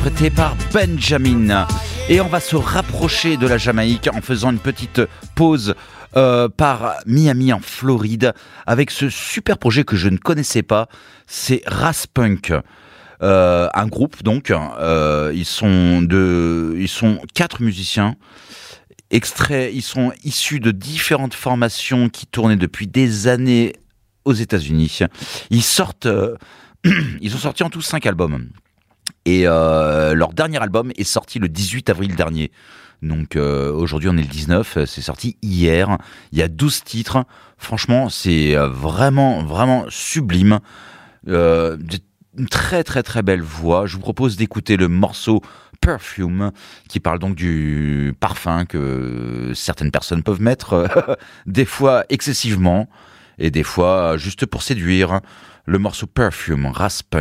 interprété par Benjamin. Et on va se rapprocher de la Jamaïque en faisant une petite pause par Miami en Floride avec ce super projet que je ne connaissais pas, c'est Raspunk. Un groupe donc, ils sont 4 musiciens. Ils sont issus de différentes formations qui tournaient depuis des années aux États-Unis. Ils ont sorti en tout 5 albums. Et leur dernier album est sorti le 18 avril dernier. Donc aujourd'hui on est le 19, c'est sorti hier. Il y a 12 titres. Franchement, c'est vraiment, vraiment sublime. Une très, très, très belle voix. Je vous propose d'écouter le morceau Perfume, qui parle donc du parfum que certaines personnes peuvent mettre, des fois excessivement, et des fois juste pour séduire. Le morceau Perfume, Raspunk.